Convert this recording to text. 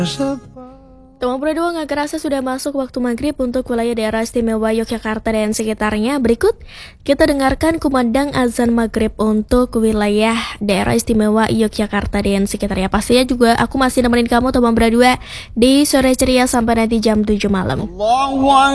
Teman berdua nggak kerasa sudah masuk waktu maghrib untuk wilayah daerah istimewa Yogyakarta dan sekitarnya. Berikut kita dengarkan kumandang azan maghrib untuk wilayah daerah istimewa Yogyakarta dan sekitarnya. Pastinya juga aku masih nemenin kamu teman berdua di sore ceria sampai nanti jam 7 malam.